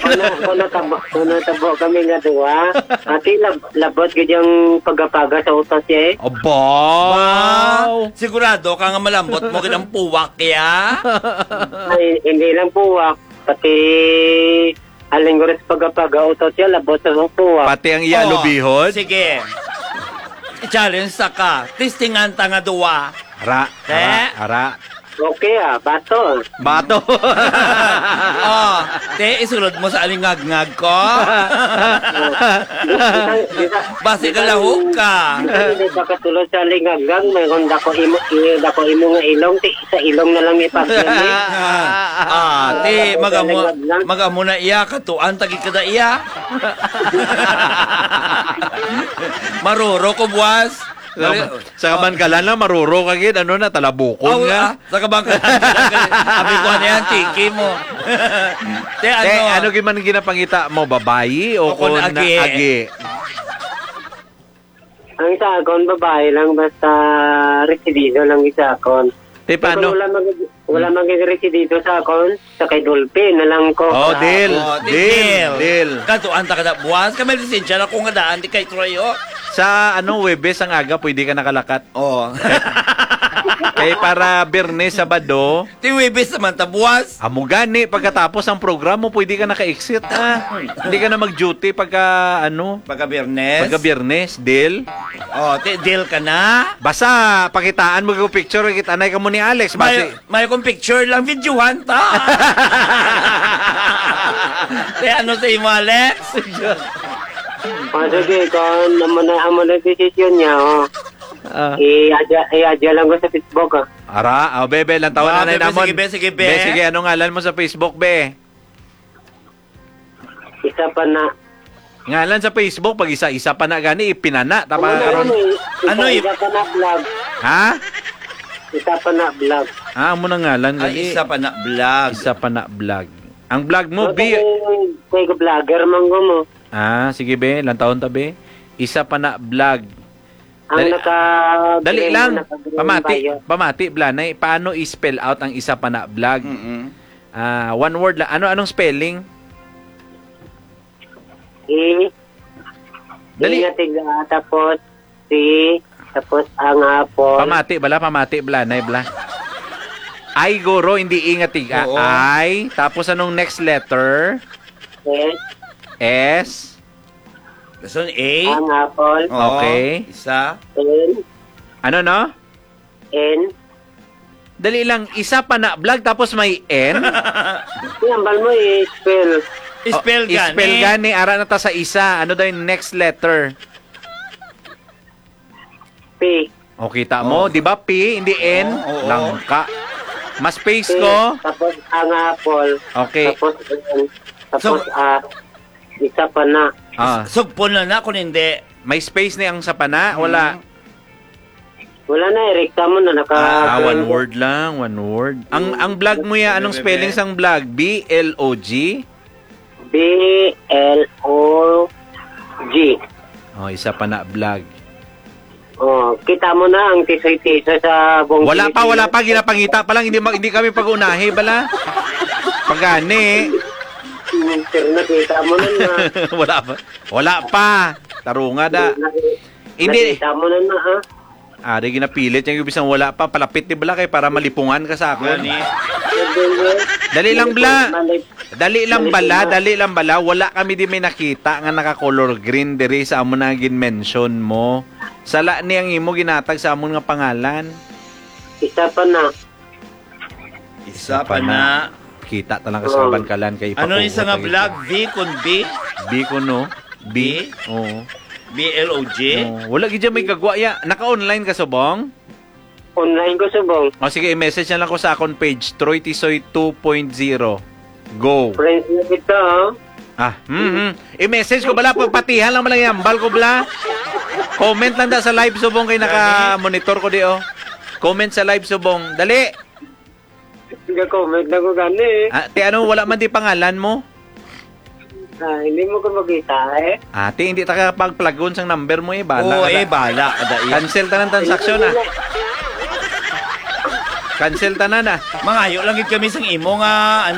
Kung natabo kami nga duwa, ati labot gid yung pagapaga sa utos eh. Wow! Sigurado ka nga malambot mo kinang puwak ya? Ay, hindi lang puwak, pati alingores pagapaga utos ya, labot sa puwak. Pati ang iyalo bihod? Sige. I-challenge sa ka. Testingan ta nga duwa. Ara. Okay bato. Bato. Isulod mo sa alingag-ngag ko. Basi ka lahog ka. Hindi ba katulad sa alingag-ngag, mayroon dako imo nga ilong, sa ilong na lang ipagyan. Magamo na iya, katuan tagi kada iya. Maruro ko buwas. Sa kabangkalan lang, maruro ka gid, talabukon nga. Sa kabangkalan. Abi ko na yan, tiki mo. Ano man ginapangita mo, babayi o kung agi? Ang sa akon, babae lang, basta residido lang sa akon. Paano? Wala mag-residido sa akon, sa kay Dolphin na lang ko. Deal. Katuan ta kada buwas, kami lisensya na kung nga daan, di kay Troyo. Sa Webes ang aga, pwede ka nakalakat. Kaya para Biyernes, Sabado. Ti Webes naman, tabuas. Amo gani, pagkatapos ang programa, pwede ka naka-exit. Hindi ka na mag-duty pagka Biyernes. Pagka Biyernes, deal. Deal ka na. Basta, pakitaan mo yung picture, kitanay ka mo ni Alex. May kong picture lang, videohan ta. Ano sa imo, Alex? Sige, kung amo na desisyon niya, i-adya lang ko sa Facebook, Ara, bebe, lang taon na namon. Sige. Sige, anong ngalan mo sa Facebook, be? Isa pa na. Ngalan sa Facebook, pag isa pa na gani, ipinana. Tama karon. Isa pa na vlog. Ha? Isa pa na vlog. Amo na ngalan. Isa pa na vlog. Isa pa na vlog. Ang vlog mo, be? Kaya vlogger man ko mo. Sige, be. Lang taon ta, be? Isa pa na vlog. Dali lang. Pamati, Blanay. Paano i-spell out ang isa pa na vlog? One word lang. Anong spelling? Dali. Tapos tapos ang apple. Pamati, Blanay, Ay, guro, hindi ingatig. Ay. Tapos anong next letter? S. So, A. Ang apple. Okay. Isa. N. Ano, no? N. Dali lang, isa pa na vlog tapos may N. Yambal mo i-spell. Spell gani. Spell gani, ara na ta sa isa. Ano daw yung next letter? P. O, kita mo, di ba P, hindi N? Langka. Mas space P. ko. Tapos ang apple. Okay. Tapos N. Tapos isa pa na. Sugpon na kung hindi. May space na ang sapana? Wala. Wala na, rekta mo na One word lang, one word. Ang vlog mo ya, anong spelling sang vlog? B-L-O-G? B-L-O-G. Isa pa na vlog. Kita mo na ang tisoy-tisoy sa buong Wala pa, ginapangita pa lang, hindi kami pag-unahi, bala. Pagani. Pero nakita mo na. Wala pa. Tarunga da. Hindi. Nakita mo na ha. Ari ginapilit yung bisang wala pa. Palapit ni bala kay para malipungan ka sa akin. Dali lang bala. Wala kami di may nakita nga naka-color green diri sa amon na gin-mention mo. Sala ni ang imo ginatag sa amon nga pangalan. Isa pa na. Kita talaga sa kabangkalan kay Ano isa nga vlog? V kun B? B kun no? B? Oo. B-L-O-G? Wala gidya may kagwa ya. Naka-online ka subong? Online ko subong. Sige, i-message na lang ko sa akong page, Troy Tisoy 2.0. Go. Friends na kita, I-message ko bala, pagpatihan lang malang yambal ko bala. Comment lang da sa live subong kay naka-monitor ko di Comment sa live subong. Dali. Comment na ko gani. Wala man di pangalan mo? Hindi mo ko makita Ate, hindi ta ka pag-plugon sang number mo bala. Bala. Cancel tanan transaksyon Cancel tanan Mangayo lang gid kami sang imo nga